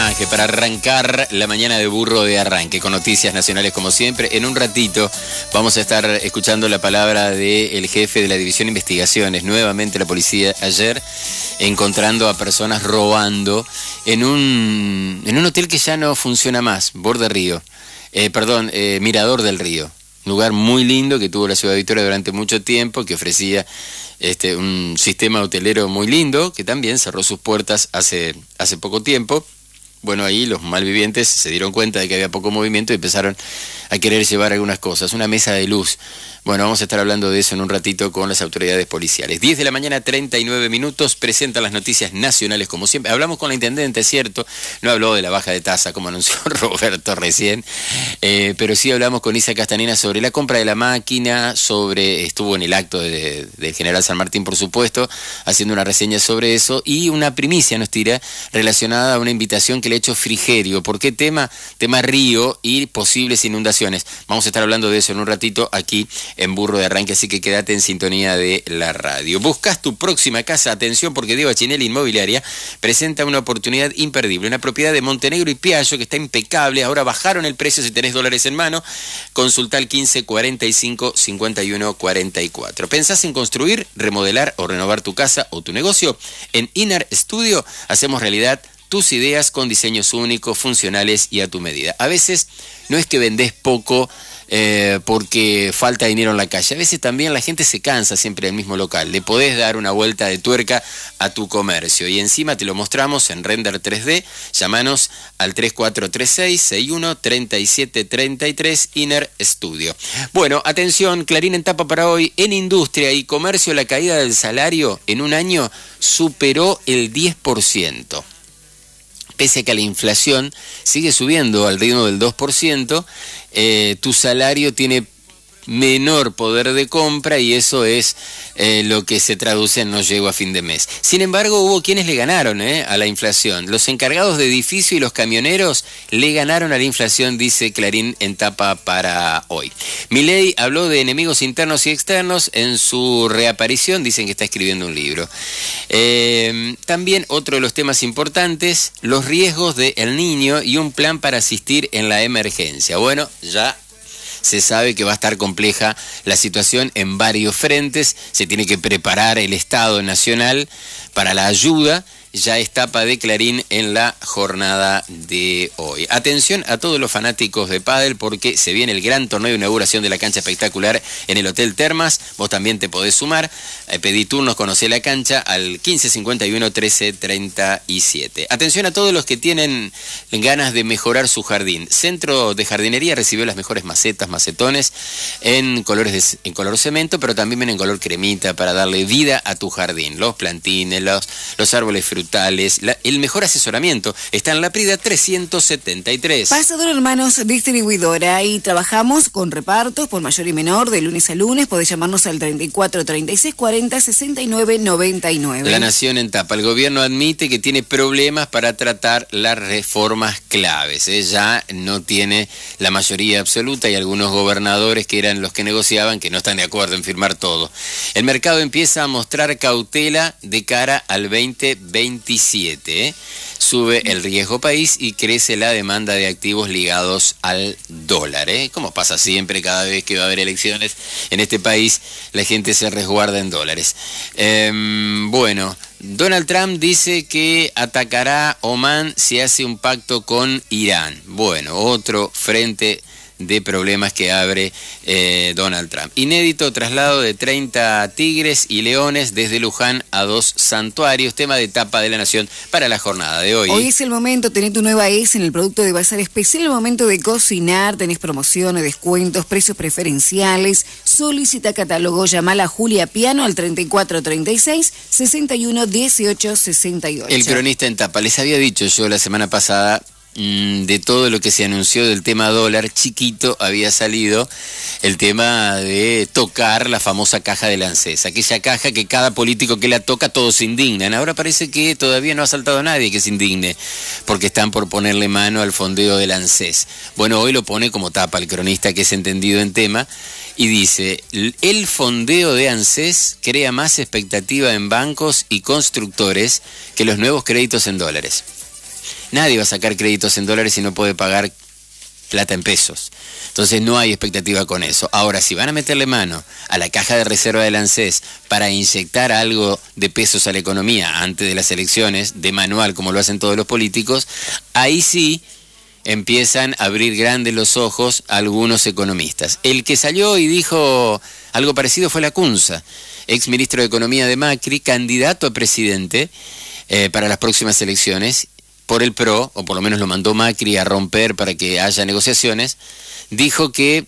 Ángel, para arrancar la mañana de Burro de Arranque, con noticias nacionales como siempre. En un ratito vamos a estar escuchando la palabra del jefe de la División de Investigaciones. Nuevamente la policía ayer encontrando a personas robando en un hotel que ya no funciona más, Mirador del Río. Un lugar muy lindo que tuvo la ciudad de Victoria durante mucho tiempo, que ofrecía un sistema hotelero muy lindo, que también cerró sus puertas hace poco tiempo. Bueno, ahí los malvivientes se dieron cuenta de que había poco movimiento y empezaron a querer llevar algunas cosas. Una mesa de luz. Bueno, vamos a estar hablando de eso en un ratito con las autoridades policiales. 10 de la mañana, 39 minutos, presentan las noticias nacionales como siempre. Hablamos con la intendente, es cierto, no habló de la baja de tasa como anunció Roberto recién, pero sí hablamos con Isa Castanina sobre la compra de la máquina, estuvo en el acto del General San Martín, por supuesto, haciendo una reseña sobre eso, y una primicia nos tira relacionada a una invitación que le ha hecho Frigerio. ¿Por qué tema? Tema río y posibles inundaciones. Vamos a estar hablando de eso en un ratito aquí en Burro de Arranque, así que quédate en sintonía de la radio. ¿Buscas tu próxima casa? Atención, porque Diego Achinelli Inmobiliaria presenta una oportunidad imperdible, una propiedad de Montenegro y Piaggio que está impecable. Ahora bajaron el precio si tenés dólares en mano. Consulta al 15 45 51 44. ¿Pensás en construir, remodelar o renovar tu casa o tu negocio? En Inner Studio hacemos realidad tus ideas con diseños únicos, funcionales y a tu medida. A veces no es que vendés poco porque falta dinero en la calle. A veces también la gente se cansa siempre del mismo local. Le podés dar una vuelta de tuerca a tu comercio y encima te lo mostramos en render 3D. Llámanos al 3436-613733 Inner Studio. Bueno, atención, Clarín en tapa para hoy. En industria y comercio la caída del salario en un año superó el 10%. Pese a que la inflación sigue subiendo al ritmo del 2%, tu salario tiene menor poder de compra y eso es lo que se traduce en no llego a fin de mes. Sin embargo, hubo quienes le ganaron a la inflación. Los encargados de edificio y los camioneros le ganaron a la inflación, dice Clarín en tapa para hoy. Milei habló de enemigos internos y externos en su reaparición, dicen que está escribiendo un libro. También otro de los temas importantes, los riesgos de El Niño y un plan para asistir en la emergencia. Bueno, ya se sabe que va a estar compleja la situación en varios frentes, se tiene que preparar el Estado Nacional para la ayuda. Ya es tapa de Clarín en la jornada de hoy. Atención a todos los fanáticos de pádel porque se viene el gran torneo de inauguración de la cancha espectacular en el Hotel Termas. Vos también te podés sumar. Pedí turnos, conocé la cancha al 1551-1337. Atención a todos los que tienen ganas de mejorar su jardín. Centro de Jardinería recibió las mejores macetas, macetones en color cemento, pero también en color cremita para darle vida a tu jardín. Los plantines, los árboles frutales, el mejor asesoramiento está en La Prida 373. Pasador Hermanos Distribuidora, y trabajamos con repartos por mayor y menor de lunes a lunes. Podés llamarnos al 34 36 40 69 99. La Nación en tapa. El gobierno admite que tiene problemas para tratar las reformas claves. Ya no tiene la mayoría absoluta y algunos gobernadores que eran los que negociaban que no están de acuerdo en firmar todo. El mercado empieza a mostrar cautela de cara al 2027. Sube el riesgo país y crece la demanda de activos ligados al dólar. Como pasa siempre cada vez que va a haber elecciones en este país, la gente se resguarda en dólares. Bueno, Donald Trump dice que atacará Omán si hace un pacto con Irán. Bueno, otro frente de problemas que abre Donald Trump. Inédito traslado de 30 tigres y leones desde Luján a 2 santuarios, tema de tapa de La Nación para la jornada de hoy. Hoy es el momento, tenés tu nueva S en el producto de Bazar Especial, el momento de cocinar, tenés promociones, descuentos, precios preferenciales, solicita catálogo, llamala a Julia Piano al 34 36 61 18 68. El cronista en tapa, les había dicho yo la semana pasada, de todo lo que se anunció del tema dólar, chiquito había salido el tema de tocar la famosa caja del ANSES, aquella caja que cada político que la toca todos se indignan. Ahora parece que todavía no ha saltado nadie que se indigne porque están por ponerle mano al fondeo del ANSES. Bueno, hoy lo pone como tapa el cronista que es entendido en tema y dice: el fondeo de ANSES crea más expectativa en bancos y constructores que los nuevos créditos en dólares. nadie va a sacar créditos en dólares si no puede pagar plata en pesos. Entonces no hay expectativa con eso. Ahora, si van a meterle mano a la caja de reserva del ANSES para inyectar algo de pesos a la economía antes de las elecciones, de manual, como lo hacen todos los políticos, ahí sí empiezan a abrir grandes los ojos algunos economistas. El que salió y dijo algo parecido fue Lacunza, ex ministro de Economía de Macri, candidato a presidente para las próximas elecciones, por el PRO, o por lo menos lo mandó Macri a romper para que haya negociaciones. Dijo que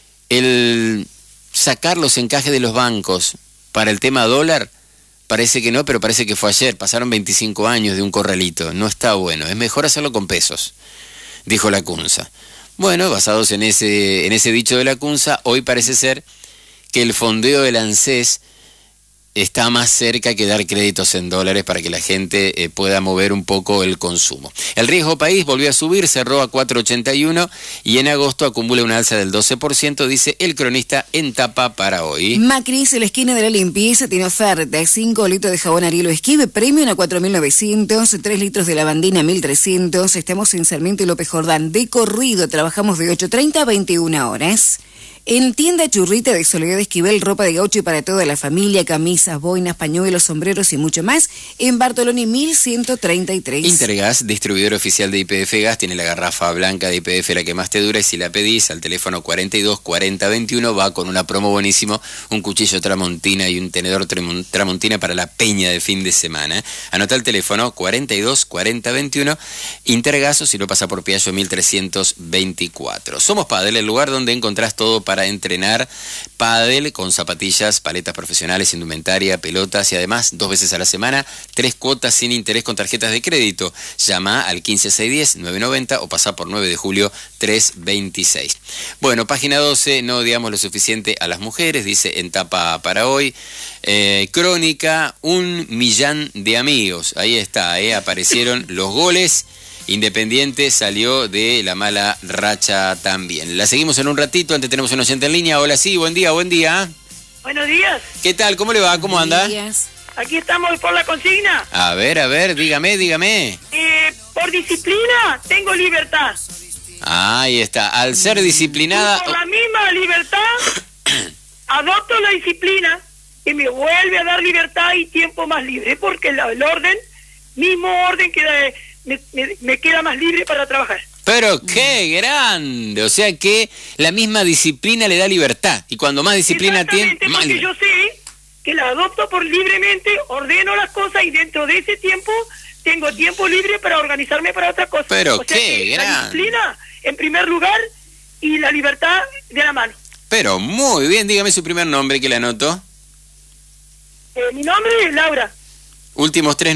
el sacar los encajes de los bancos para el tema dólar, parece que no, pero parece que fue ayer. Pasaron 25 años de un corralito. No está bueno. Es mejor hacerlo con pesos, dijo Lacunza. Bueno, basados en ese dicho de Lacunza, hoy parece ser que el fondeo del ANSES está más cerca que dar créditos en dólares para que la gente pueda mover un poco el consumo. El riesgo país volvió a subir, cerró a 4,81 y en agosto acumula una alza del 12%, dice el cronista en tapa para hoy. Macri, la esquina de la limpieza, tiene oferta: 5 litros de jabón Ariel o Esquive Premium a 4.900, 3 litros de lavandina a 1.300. Estamos en Sarmiento y López Jordán. De corrido, trabajamos de 8:30 a 21 horas. En Tienda Churrita de Soledad Esquivel, ropa de gaucho y para toda la familia, camisas, boinas, pañuelos, sombreros y mucho más, en Bartoloni 1133. Intergas, distribuidor oficial de YPF Gas, tiene la garrafa blanca de YPF, la que más te dura, y si la pedís al teléfono 42 40 21 va con una promo buenísimo, un cuchillo Tramontina y un tenedor Tramontina para la peña de fin de semana. Anota el teléfono 42 40 21, Intergas, o si no pasa por Piaggio 1324. Somos Padel, el lugar donde encontrás todo para entrenar pádel con zapatillas, paletas profesionales, indumentaria, pelotas y además 2 veces a la semana, 3 cuotas sin interés con tarjetas de crédito. Llama al 15610-990 o pasa por 9 de julio 326. Bueno, página 12, no odiamos lo suficiente a las mujeres, dice en tapa para hoy. Crónica, 1 millón de amigos. Ahí está, aparecieron los goles. Independiente salió de la mala racha también. La seguimos en un ratito, antes tenemos un oyente en línea. Hola, sí, buen día, buen día. Buenos días. ¿Qué tal? ¿Cómo le va? ¿Cómo anda? Aquí estamos por la consigna. A ver, dígame. Por disciplina tengo libertad. Ahí está, al ser disciplinada... Y por la misma libertad, adopto la disciplina que me vuelve a dar libertad y tiempo más libre, porque el orden, mismo orden que me queda más libre para trabajar. Pero qué grande, o sea que la misma disciplina le da libertad, y cuando más disciplina tiene... Porque yo sé que la adopto por libremente, ordeno las cosas y dentro de ese tiempo tengo tiempo libre para organizarme para otra cosa. Pero o sea qué grande. La disciplina en primer lugar y la libertad de la mano. Pero muy bien, dígame su primer nombre que le anoto. Mi nombre es Laura. Últimos 3